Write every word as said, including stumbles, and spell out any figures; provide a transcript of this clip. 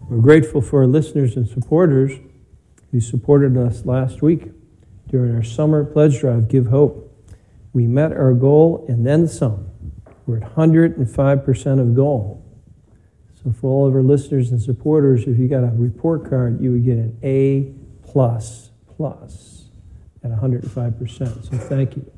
We're grateful for our listeners and supporters who supported us last week during our summer pledge drive, Give Hope. We met our goal and then some. We're at one hundred five percent of goal. So for all of our listeners and supporters, if you got a report card, you would get an A plus plus at one hundred five percent. So thank you.